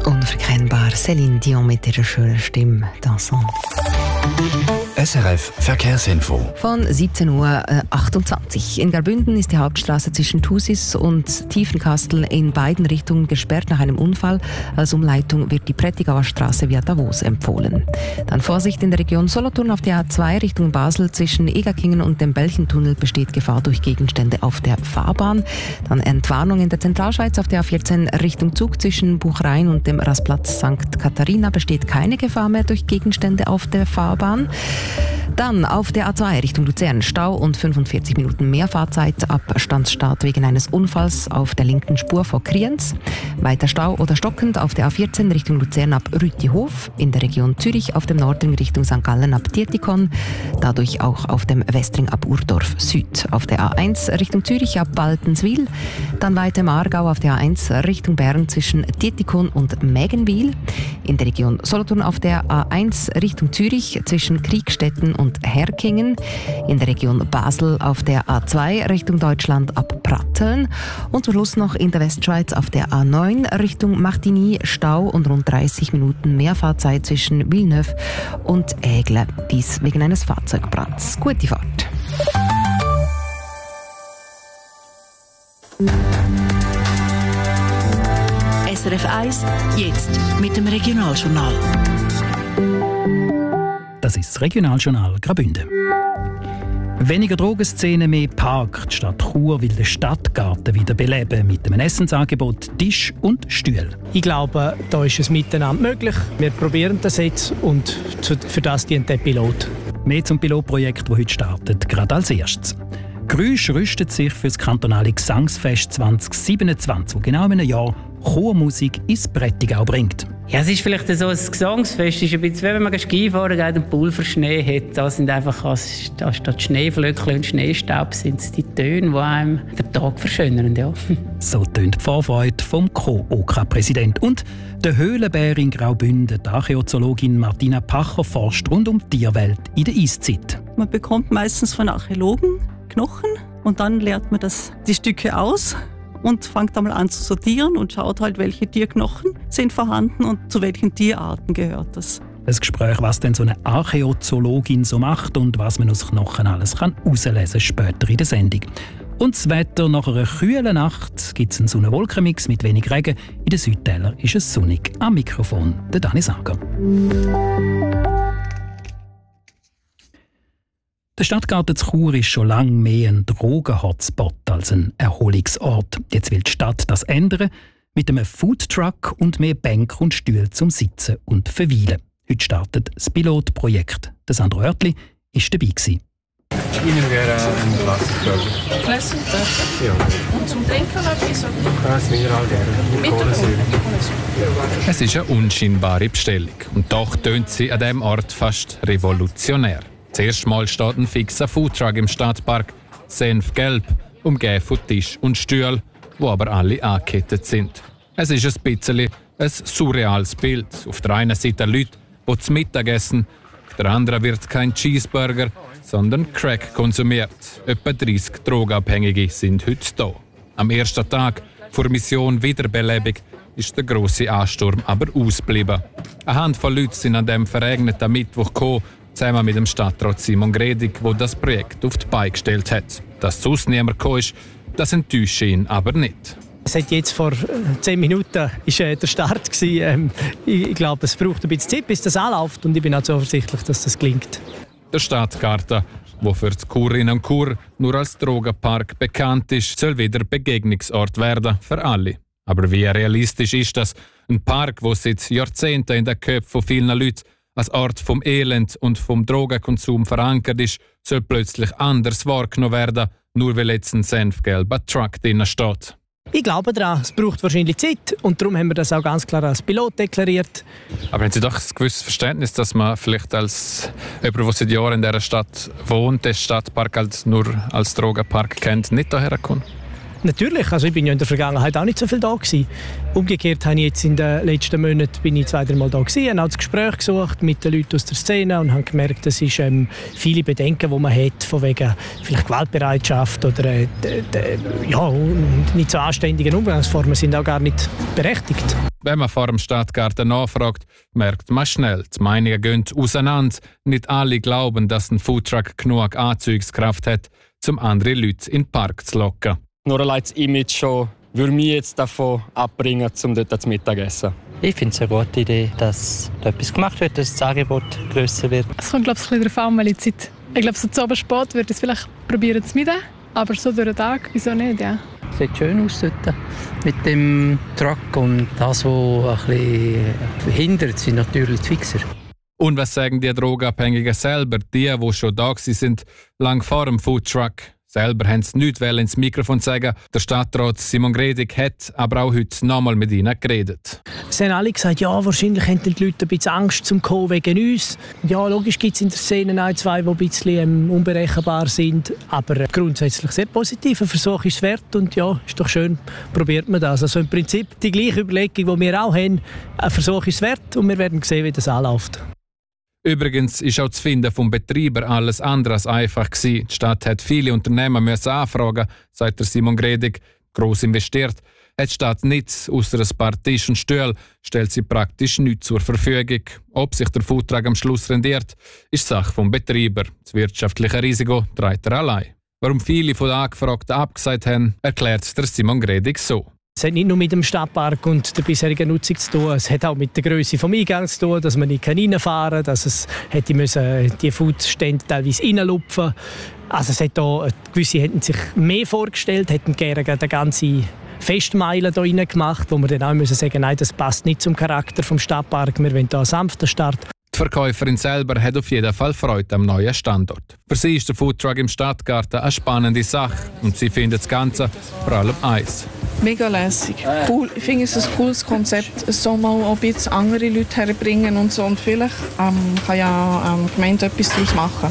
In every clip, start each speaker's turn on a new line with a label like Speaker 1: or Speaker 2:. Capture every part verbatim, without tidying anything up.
Speaker 1: Unverkennbar, Céline Dion mit ihrer schönen Stimme, Dansant.
Speaker 2: S R F Verkehrsinfo.
Speaker 1: Von siebzehn Uhr achtundzwanzig. In Graubünden ist die Hauptstraße zwischen Thusis und Tiefenkastel in beiden Richtungen gesperrt nach einem Unfall. Als Umleitung wird die Prättigauer Straße via Davos empfohlen. Dann Vorsicht in der Region Solothurn auf der A zwei Richtung Basel. Zwischen Egerkingen und dem Belchentunnel besteht Gefahr durch Gegenstände auf der Fahrbahn. Dann Entwarnung in der Zentralschweiz auf der A vierzehn Richtung Zug. Zwischen Buchrain und dem Rastplatz Sankt Katharina besteht keine Gefahr mehr durch Gegenstände auf der Fahrbahn. Dann auf der A zwei Richtung Luzern Stau und fünfundvierzig Minuten mehr Fahrzeit ab Standsstart wegen eines Unfalls auf der linken Spur vor Kriens. Weiter Stau oder stockend auf der A vierzehn Richtung Luzern ab Rütihof, in der Region Zürich auf dem Nordring Richtung Sankt Gallen ab Dietikon, dadurch auch auf dem Westring ab Urdorf Süd. Auf der A eins Richtung Zürich ab Baltenswil, dann weiter im Aargau auf der A eins Richtung Bern zwischen Dietikon und Mägenwil, in der Region Solothurn auf der A eins Richtung Zürich zwischen Kriegstetten und Herkingen, in der Region Basel auf der A zwei Richtung Deutschland ab Pratteln und zum Schluss noch in der Westschweiz auf der A neun Richtung Martigny Stau und rund dreißig Minuten mehr Fahrzeit zwischen Villeneuve und Aigle, dies wegen eines Fahrzeugbrands. Gute Fahrt.
Speaker 3: S R F eins, jetzt mit dem Regionaljournal.
Speaker 4: Das ist das Regionaljournal Graubünden. Weniger Drogenszene, mehr Park. Die Stadt Chur will den Stadtgarten wieder beleben mit einem Essensangebot, Tisch und Stühle.
Speaker 5: Ich glaube, da ist es miteinander möglich. Wir probieren das jetzt und für das dient der Pilot.
Speaker 4: Mehr zum Pilotprojekt, das heute startet, gerade als erstes. Grüsch rüstet sich für das kantonale Gesangsfest zwanzig siebenundzwanzig, das genau in einem Jahr Chormusik ins Prättigau bringt.
Speaker 6: Ja, es ist vielleicht so, ein Gesangsfest ist ein bisschen, wie wenn man Skifahren geht und Pulverschnee hat. Da sind einfach anstatt Schneeflöckchen und Schneestaub sind es die Töne, die einem den Tag verschönern. Ja.
Speaker 4: So tönt die Vorfreude vom Co O K A-Präsident. Und der Höhlenbär in Graubünden, die Archäozoologin Martina Pacher, forscht rund um die Tierwelt in der Eiszeit.
Speaker 7: Man bekommt meistens von Archäologen Knochen und dann lernt man das, die Stücke aus und fängt einmal an zu sortieren und schaut halt, welche Tierknochen sind vorhanden und zu welchen Tierarten gehört das.
Speaker 4: Ein Gespräch, was denn so eine Archäozoologin so macht und was man aus Knochen alles kann herauslesen später in der Sendung. Und das Wetter: nach einer kühlen Nacht gibt es einen Sonne-Wolken-Mix mit wenig Regen. In den Südtälern ist es sonnig. Am Mikrofon der Dani Sager. Der Stadtgarten zu Chur ist schon lange mehr ein Drogen-Hotspot als ein Erholungsort. Jetzt will die Stadt das ändern mit einem Foodtruck und mehr Bänke und Stühle zum Sitzen und Verweilen. Heute startet das Pilotprojekt. Der Sandro Oertli war dabei. Ich
Speaker 8: nehme gerne einen Klassikburger.
Speaker 9: Klassikburger?
Speaker 8: Ja.
Speaker 9: Und zum Trinken etwas?
Speaker 8: Das Mineral gerne. Mit Kohlensäure.
Speaker 10: Es ist eine unscheinbare Bestellung. Und doch tönt sie an diesem Ort fast revolutionär. Zuerst mal steht ein fixer Foodtruck im Stadtpark, senfgelb, umgeben von Tisch und Stühlen, wo aber alle angekettet sind. Es ist ein bisschen ein surreales Bild. Auf der einen Seite Leute, die zum Mittagessen, auf der anderen wird kein Cheeseburger, sondern Crack konsumiert. Etwa dreißig Drogenabhängige sind heute da. Am ersten Tag vor Mission Wiederbelebung ist der grosse Ansturm aber ausgeblieben. Eine Handvoll Leute sind an dem verregneten Mittwoch gekommen, zusammen mit dem Stadtrat Simon Gredig, der das Projekt auf die Beine gestellt hat. Dass sonst niemand gekommen ist, das enttäuscht ihn aber nicht.
Speaker 5: Es hat jetzt vor zehn Minuten ist, äh, der Start gewesen. Ähm, ich, ich glaube, es braucht ein bisschen Zeit, bis das anläuft, und ich bin auch zuversichtlich, dass das gelingt.
Speaker 10: Der Stadtgarten, der für die Churinnen und Churer nur als Drogenpark bekannt ist, soll wieder Begegnungsort werden für alle. Aber wie realistisch ist das? Ein Park, der seit Jahrzehnten in den Köpfen von vielen Leuten als Ort vom Elend und vom Drogenkonsum verankert ist, soll plötzlich anders wahrgenommen werden, nur weil jetzt ein senfgelber Truck drin steht.
Speaker 5: Ich glaube daran, es braucht wahrscheinlich Zeit, und darum haben wir das auch ganz klar als Pilot deklariert.
Speaker 10: Aber haben Sie doch ein gewisses Verständnis, dass man vielleicht als jemand, der seit Jahren in dieser Stadt wohnt, den Stadtpark halt nur als Drogenpark kennt, nicht daher kommt?
Speaker 5: Natürlich, also ich bin ja in der Vergangenheit auch nicht so viel da gewesen. Umgekehrt habe ich jetzt in den letzten Monaten bin ich zwei, drei Mal da gewesen, habe auch das Gespräch gesucht mit den Leuten aus der Szene und habe gemerkt, dass es ähm, viele Bedenken, die man hat, von wegen vielleicht Gewaltbereitschaft oder äh, d- d- ja, nicht so anständigen Umgangsformen sind auch gar nicht berechtigt.
Speaker 10: Wenn man vor dem Stadtgarten nachfragt, merkt man schnell, die Meinungen gehen auseinander. Nicht alle glauben, dass ein Foodtruck genug Anziehungskraft hat, um andere Leute in den Park zu locken.
Speaker 11: Nur allein das Image schon würde mich jetzt davon abbringen, um dort zu Mittagessen.
Speaker 12: Ich finde es eine gute Idee, dass da etwas gemacht wird, dass das Angebot grösser wird.
Speaker 13: Es kommt, glaube ich, ein bisschen darauf an, welche Zeit. Ich glaube, so zu oben spät würde ich es vielleicht probieren zu mieten, aber so durch den Tag, wieso nicht, ja.
Speaker 14: Es sieht schön aus dort mit dem Truck und das, was ein bisschen hindert, sind natürlich die Fixer.
Speaker 10: Und was sagen die Drogenabhängigen selber, die, die schon da sind, lang vor dem Foodtruck? Selber haben sie nichts ins Mikrofon sagen. Der Stadtrat Simon Gredig hat aber auch heute nochmal mit ihnen geredet.
Speaker 5: Sie haben alle gesagt, ja, wahrscheinlich haben die Leute ein bisschen Angst zum Kommen wegen uns. Ja, logisch gibt es in der Szene ein, zwei, die ein bisschen ähm, unberechenbar sind. Aber äh, grundsätzlich sehr positiv. Ein Versuch ist es wert und ja, ist doch schön, probiert man das. Also im Prinzip die gleiche Überlegung, die wir auch haben. Ein Versuch ist es wert und wir werden sehen, wie das anläuft.
Speaker 10: Übrigens ist auch das Finden vom Betreiber alles andere als einfach gewesen. Die Stadt hat viele Unternehmen müssen anfragen, sagt der Simon Gredig. Gross investiert hat die Stadt nichts außer ein paar Tisch und Stühle, stellt sie praktisch nichts zur Verfügung. Ob sich der Foodtruck am Schluss rendiert, ist Sache vom Betreiber. Das wirtschaftliche Risiko trägt er allein. Warum viele von den Angefragten abgesagt haben, erklärt der Simon Gredig so.
Speaker 5: Es hat nicht nur mit dem Stadtpark und der bisherigen Nutzung zu tun, es hat auch mit der Größe des Eingangs zu tun, dass man nicht reinfahren kann, dass es hätte müssen die Foodstände teilweise reinlupfen. Also es hat da, gewisse hätten sich mehr vorgestellt, hätten gerne eine ganze Festmeile hier rein gemacht, wo wir dann auch müssen sagen, nein, das passt nicht zum Charakter des Stadtparks, wir wollen hier einen sanften Start.
Speaker 10: Die Verkäuferin selber hat auf jeden Fall Freude am neuen Standort. Für sie ist der Foodtruck im Stadtgarten eine spannende Sache und sie findet das Ganze vor allem eins.
Speaker 9: Mega lässig. Cool. Ich finde es ein cooles Konzept. Es soll mal auch ein bisschen andere Leute herbringen und so. Und vielleicht ähm, kann ja ähm, die Gemeinde etwas daraus machen.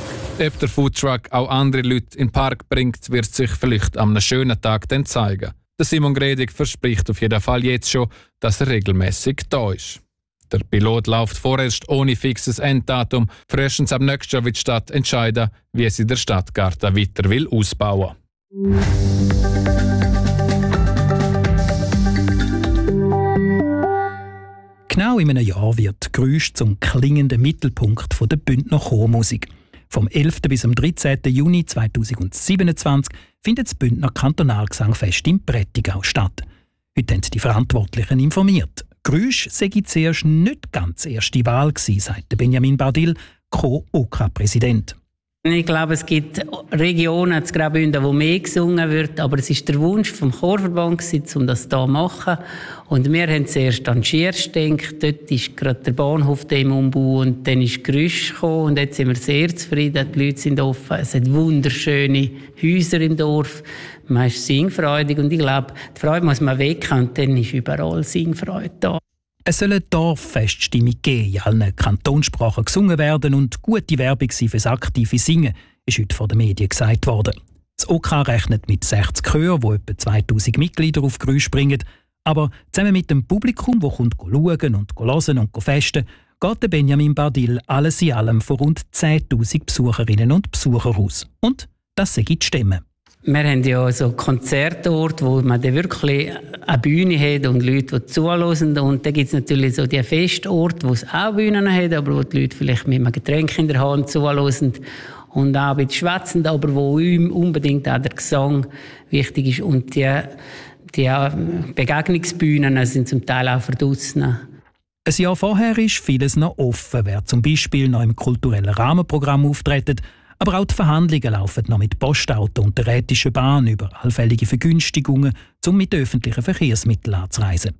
Speaker 10: Ob der Foodtruck auch andere Leute in den Park bringt, wird sich vielleicht an einem schönen Tag dann zeigen. Der Simon Gredig verspricht auf jeden Fall jetzt schon, dass er regelmäßig da ist. Der Pilot läuft vorerst ohne fixes Enddatum. Frühestens ab nächstes Jahr wird die Stadt entscheiden, wie sie den Stadtgarten weiter will ausbauen.
Speaker 4: Genau in einem Jahr wird Grüsch zum klingenden Mittelpunkt der Bündner Chormusik. Vom elften bis am dreizehnten Juni zweitausendsiebenundzwanzig findet das Bündner Kantonalgesangfest in Prättigau statt. Heute haben die Verantwortlichen informiert. Grüsch sei zuerst nicht ganz erste Wahl gewesen, sagt Benjamin Bardil, Co-O K A-Präsident.
Speaker 6: Ich glaube, es gibt Regionen in Graubünden, wo mehr gesungen wird, aber es war der Wunsch vom Chorverband, um das hier zu machen. Und wir haben zuerst an Schierst gedacht, dort ist gerade der Bahnhof im Umbau und dann ist Grüsch gekommen und jetzt sind wir sehr zufrieden, die Leute sind offen, es hat wunderschöne Häuser im Dorf, man ist singfreudig und ich glaube, die Freude muss man wecken und dann ist überall Singfreude da.
Speaker 4: Es soll eine Dorffeststimmung geben, in allen Kantonssprachen gesungen werden und gute Werbung sein fürs aktive Singen, ist heute von den Medien gesagt worden. Das O K rechnet mit sechzig Chören, die etwa zweitausend Mitglieder auf Grüsch bringen. Aber zusammen mit dem Publikum, das kommt schauen und hören und festen, geht Benjamin Bardil alles in allem von rund zehntausend Besucherinnen und Besuchern aus. Und das sei die Stimme.
Speaker 6: Wir haben ja so Konzertorte, wo man dann wirklich eine Bühne hat und Leute, die zuhören. Und dann gibt es natürlich so die Festorte, wo es auch Bühnen hat, aber wo die Leute vielleicht mit einem Getränk in der Hand zuhören und auch ein bisschen schwätzen, aber wo unbedingt auch der Gesang wichtig ist. Und die, die Begegnungsbühnen sind zum Teil auch verdutzt. Ein
Speaker 4: Jahr vorher ist vieles noch offen, wer zum Beispiel noch im kulturellen Rahmenprogramm auftritt. Aber auch die Verhandlungen laufen noch mit Postauto und der Rätischen Bahn über allfällige Vergünstigungen, um mit öffentlichen Verkehrsmitteln anzureisen.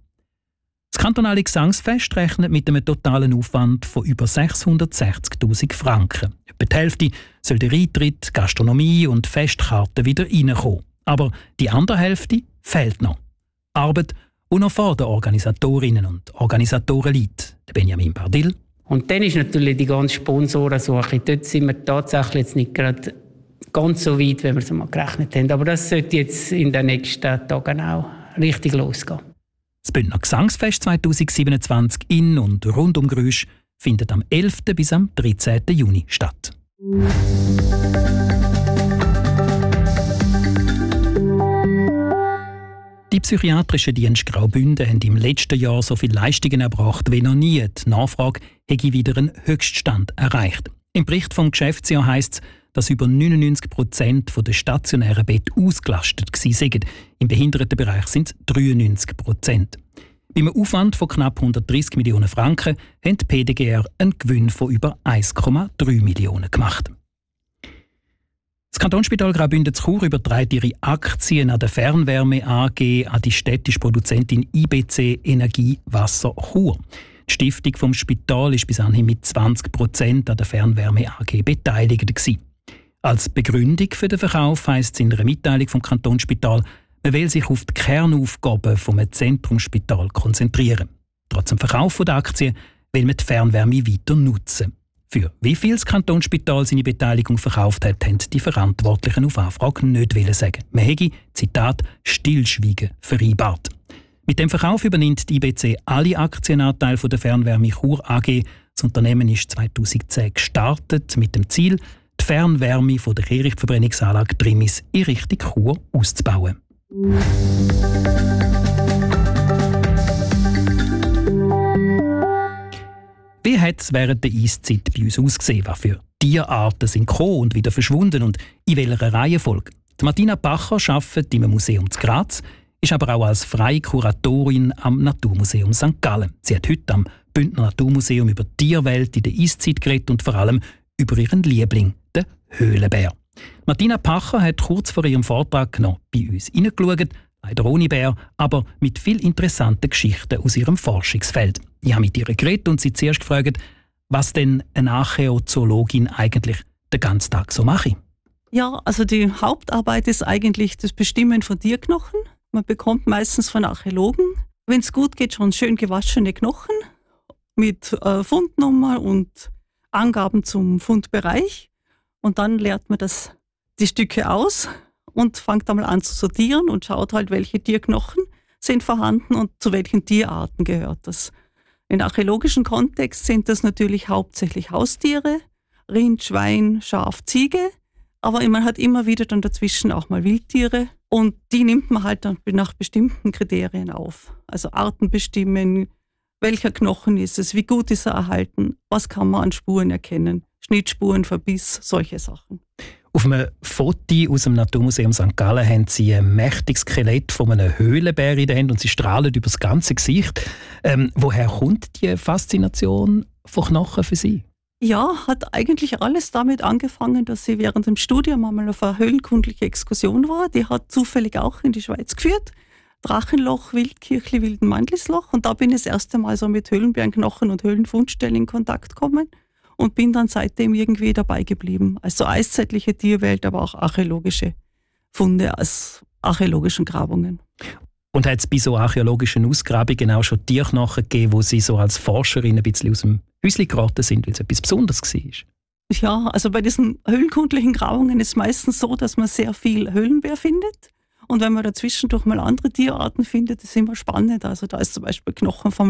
Speaker 4: Das kantonale Gesangsfest rechnet mit einem totalen Aufwand von über sechshundertsechzigtausend Franken. Etwa die Hälfte soll der Eintritt, Gastronomie und Festkarten wieder reinkommen. Aber die andere Hälfte fehlt noch. Arbeit, die noch vor den Organisatorinnen und Organisatoren liegt. Benjamin Bardil.
Speaker 6: Und dann ist natürlich die ganze Sponsorensuche. Dort sind wir tatsächlich jetzt nicht gerade ganz so weit, wie wir es mal gerechnet haben. Aber das sollte jetzt in den nächsten Tagen auch richtig losgehen.
Speaker 4: Das Bündner Gesangsfest zwanzig siebenundzwanzig in und rund um Grüsch findet am elften bis am dreizehnten Juni statt. Die psychiatrischen Dienste Graubünden haben im letzten Jahr so viele Leistungen erbracht wie noch nie. Die Nachfrage hätte wieder einen Höchststand erreicht. Im Bericht vom Geschäftsjahr heisst es, dass über neunundneunzig Prozent der stationären Betten ausgelastet waren. Im Behindertenbereich sind es dreiundneunzig Prozent. Bei einem Aufwand von knapp hundertdreissig Millionen Franken haben die P D G R einen Gewinn von über eins Komma drei Millionen gemacht. Das Kantonsspital Graubünden zu Chur überträgt ihre Aktien an der Fernwärme A G an die städtische Produzentin I B C Energie Wasser Chur. Die Stiftung vom Spital war bis anhin mit zwanzig Prozent an der Fernwärme A G beteiligt gewesen. Als Begründung für den Verkauf heisst es in einer Mitteilung vom Kantonsspital, man will sich auf die Kernaufgaben des Zentrumsspitals konzentrieren. Trotz dem Verkauf der Aktien will man die Fernwärme weiter nutzen. Für wie viel das Kantonsspital seine Beteiligung verkauft hat, haben die Verantwortlichen auf Anfrage nicht sagen. Man hätte, Zitat, Stillschweigen vereinbart. Mit dem Verkauf übernimmt die I B C alle Aktienanteile der Fernwärme Chur A G. Das Unternehmen ist zweitausendzehn gestartet mit dem Ziel, die Fernwärme von der Kehrichtverbrennungsanlage Trimis in Richtung Chur auszubauen. Wie hat es während der Eiszeit bei uns ausgesehen? Was für Tierarten sind gekommen und wieder verschwunden und in welcher Reihenfolge? Die Martina Bacher arbeitet im Museum zu Graz, ist aber auch als freie Kuratorin am Naturmuseum Sankt Gallen. Sie hat heute am Bündner Naturmuseum über die Tierwelt in der Eiszeit geredet und vor allem über ihren Liebling, den Höhlenbär. Martina Bacher hat kurz vor ihrem Vortrag noch bei uns reingeschaut, leider ohne Bär, aber mit viel interessanten Geschichten aus ihrem Forschungsfeld. Ich habe mit ihr geredet und sie zuerst gefragt, was denn eine Archäozoologin eigentlich den ganzen Tag so mache.
Speaker 7: Ja, also die Hauptarbeit ist eigentlich das Bestimmen von Tierknochen. Man bekommt meistens von Archäologen, wenn es gut geht, schon schön gewaschene Knochen mit äh, Fundnummer und Angaben zum Fundbereich. Und dann lernt man das, die Stücke aus und fängt einmal an zu sortieren und schaut halt, welche Tierknochen sind vorhanden und zu welchen Tierarten gehört das. In archäologischen Kontext sind das natürlich hauptsächlich Haustiere, Rind, Schwein, Schaf, Ziege, aber man hat immer wieder dann dazwischen auch mal Wildtiere und die nimmt man halt dann nach bestimmten Kriterien auf. Also Arten bestimmen, welcher Knochen ist es, wie gut ist er erhalten, was kann man an Spuren erkennen, Schnittspuren, Verbiss, solche Sachen.
Speaker 4: Auf einem Foto aus dem Naturmuseum Sankt Gallen haben Sie ein mächtiges Skelett von einem Höhlenbär in der Hand und sie strahlen über das ganze Gesicht. Ähm, woher kommt die Faszination von Knochen für Sie?
Speaker 7: Ja, hat eigentlich alles damit angefangen, dass sie während dem Studium einmal auf eine höhlenkundliche Exkursion war. Die hat zufällig auch in die Schweiz geführt. Drachenloch, Wildkirchli, Wildenmandlisloch. Und da bin ich das erste Mal so mit Höhlenbärenknochen und Höhlenfundstellen in Kontakt gekommen. Und bin dann seitdem irgendwie dabei geblieben. Also eiszeitliche Tierwelt, aber auch archäologische Funde als archäologischen Grabungen.
Speaker 4: Und hat es bei so archäologischen Ausgrabungen auch schon Tierknochen gegeben, wo Sie so als Forscherin ein bisschen aus dem Häuschen geraten sind, weil es etwas Besonderes war?
Speaker 7: Ja, also bei diesen höhlenkundlichen Grabungen ist es meistens so, dass man sehr viel Höhlenbär findet. Und wenn man dazwischendurch mal andere Tierarten findet, ist immer spannend. Also da ist zum Beispiel Knochen vom